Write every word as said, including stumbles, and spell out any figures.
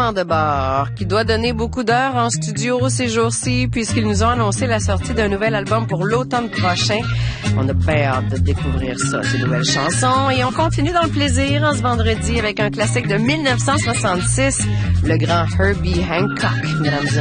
Bernard Debar, qui doit donner beaucoup d'heures en studio ces jours-ci, puisqu'ils nous ont annoncé la sortie d'un nouvel album pour l'automne prochain. On a bien hâte de découvrir ça, ces nouvelles chansons. Et on continue dans le plaisir en ce vendredi avec un classique de mille neuf cent soixante-six, le grand Herbie Hancock, mesdames et